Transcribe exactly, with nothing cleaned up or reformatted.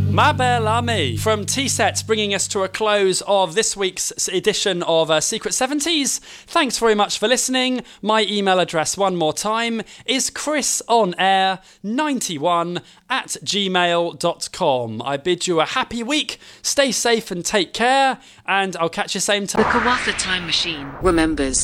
Ma belle amie from T-Set, bringing us to a close of this week's edition of uh, Secret seventies. Thanks very much for listening. My email address, one more time, is chrisonair ninety-one at gmail dot com. I bid you a happy week. Stay safe and take care, and I'll catch you same time. The Kawatha Time Machine remembers.